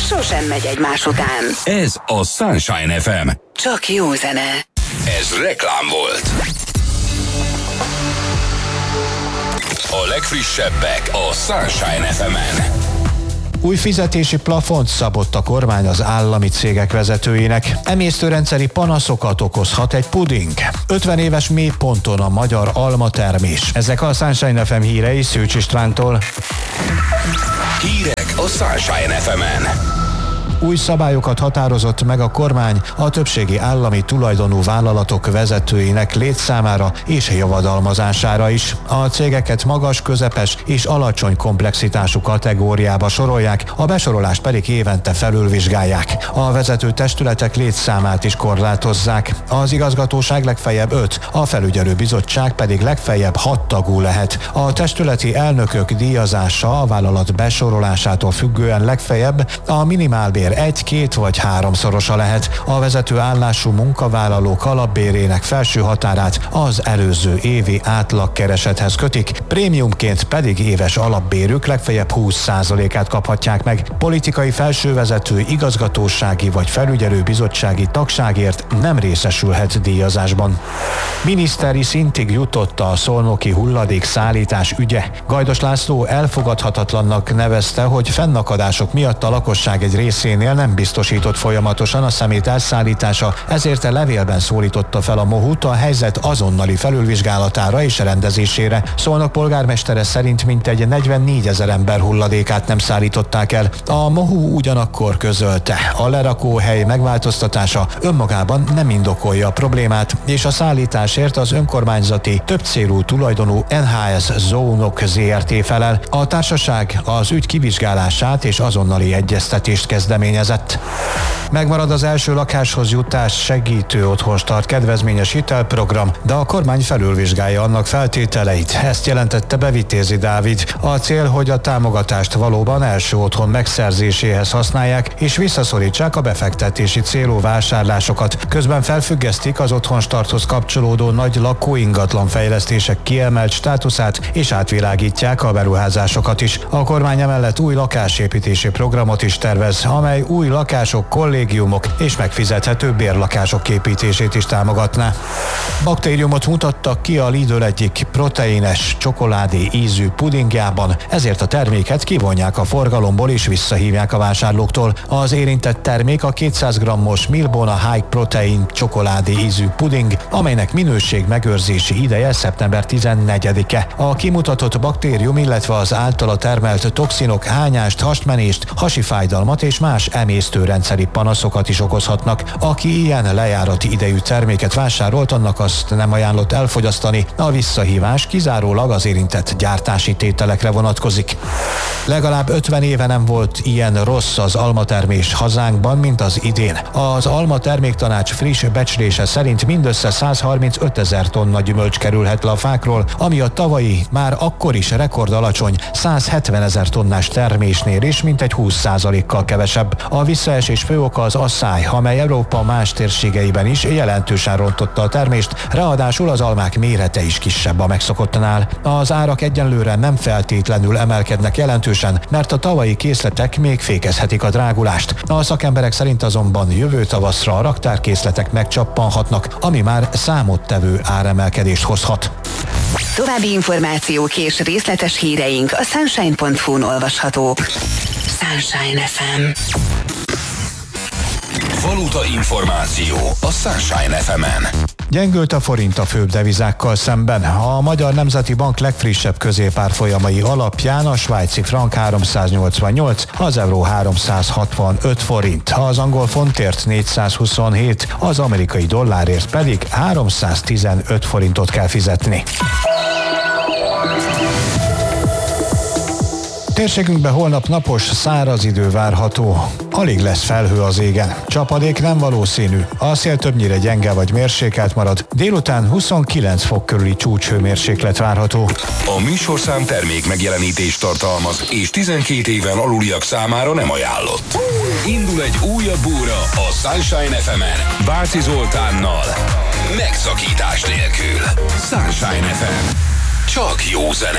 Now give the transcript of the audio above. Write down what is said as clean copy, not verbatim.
sosem megy egymás után. Ez a Sunshine FM. Csak jó zene. Ez reklám volt. A legfrissebbek a Sunshine FM-en. Új fizetési plafont szabott a kormány az állami cégek vezetőinek. Emésztőrendszeri panaszokat okozhat egy puding. 50 éves mélyponton a magyar almatermés. Ezek a Sunshine FM hírei Szűcs Istvántól. Hírek a Sunshine FM-en. Új szabályokat határozott meg a kormány a többségi állami tulajdonú vállalatok vezetőinek létszámára és javadalmazására is. A cégeket magas, közepes és alacsony komplexitású kategóriába sorolják, a besorolást pedig évente felülvizsgálják. A vezető testületek létszámát is korlátozzák. Az igazgatóság legfeljebb 5, a felügyelő bizottság pedig legfeljebb 6 tagú lehet. A testületi elnökök díjazása a vállalat besorolásától függően legfeljebb a minimálbér 1, 2 vagy 3-szorosa lehet. A vezető állású munkavállalók alapbérének felső határát az előző évi átlagkeresethez kötik, prémiumként pedig éves alapbérük legfeljebb 20%-át kaphatják meg. Politikai felsővezető, igazgatósági vagy felügyelő bizottsági tagságért nem részesülhet díjazásban. Miniszteri szintig jutott a szolnoki hulladékszállítás ügye. Gajdos László elfogadhatatlannak nevezte, hogy fennakadások miatt a lakosság egy részén nem biztosított folyamatosan a szemét elszállítása, ezért a levélben szólította fel a MOHU-t a helyzet azonnali felülvizsgálatára és rendezésére. Szolnok polgármestere szerint mintegy 44 000 ember hulladékát nem szállították el. A MOHU ugyanakkor közölte, a lerakóhely megváltoztatása önmagában nem indokolja a problémát, és a szállításért az önkormányzati többcélú tulajdonú NHS Zónok Zrt. Felel. A társaság az ügy kivizsgálását és azonnali egyeztetést kezdeményezett. Megmarad az első lakáshoz jutás segítő otthonstart kedvezményes hitelprogram, de a kormány felülvizsgálja annak feltételeit. Ezt jelentette be Vitézi Dávid. A cél, hogy a támogatást valóban első otthon megszerzéséhez használják, és visszaszorítsák a befektetési célú vásárlásokat. Közben felfüggesztik az otthonstarthoz kapcsolódó nagy lakóingatlan fejlesztések kiemelt státuszát, és átvilágítják a beruházásokat is. A kormány emellett új lakásépítési programot is tervez, amely új lakások, kollégiumok és megfizethető bérlakások építését is támogatná. Baktériumot mutattak ki a Lidl egyik proteines, csokoládé ízű pudingjában, ezért a terméket kivonják a forgalomból és visszahívják a vásárlóktól. Az érintett termék a 200 g-os Milbona High Protein csokoládé ízű puding, amelynek minőség megőrzési ideje szeptember 14-e. A kimutatott baktérium, illetve az általa termelt toxinok hányást, hasmenést, hasi fájdalmat és más emésztőrendszeri panaszokat is okozhatnak. Aki ilyen lejárati idejű terméket vásárolt, annak azt nem ajánlott elfogyasztani. A visszahívás kizárólag az érintett gyártási tételekre vonatkozik. Legalább 50 éve nem volt ilyen rossz az almatermés hazánkban, mint az idén. Az Alma Terméktanács friss becslése szerint mindössze 135 000 tonna gyümölcs kerülhet le a fákról, ami a tavalyi, már akkor is rekordalacsony 170 000 tonnás termésnél is mintegy 20%-kal kevesebb. A visszaesés fő oka az asszály, amely Európa más térségeiben is jelentősen rontotta a termést, ráadásul az almák mérete is kisebb a megszokottnál. Az árak egyenlőre nem feltétlenül emelkednek jelentősen, mert a tavalyi készletek még fékezhetik a drágulást. A szakemberek szerint azonban jövő tavaszra a raktárkészletek megcsappanhatnak, ami már számottevő áremelkedést hozhat. További információk és részletes híreink a sunshine.hu-n olvashatók. Sunshine FM. Valuta információ a Sunshine FM-en. Gyengült a forint a főbb devizákkal szemben. A Magyar Nemzeti Bank legfrissebb középárfolyamai alapján a svájci frank 388, az euró 365 forint, az angol fontért 427, az amerikai dollárért pedig 315 forintot kell fizetni. Térségünkben holnap napos, száraz idő várható. Alig lesz felhő az égen. Csapadék nem valószínű. A szél többnyire gyenge vagy mérsékelt marad. Délután 29 fok körüli csúcshőmérséklet várható. A műsorszám termék megjelenítést tartalmaz, és 12 éven aluliak számára nem ajánlott. Indul egy újabb óra a Sunshine FM-en. Bárci Zoltánnal. Megszakítás nélkül. Sunshine FM. Csak jó zene.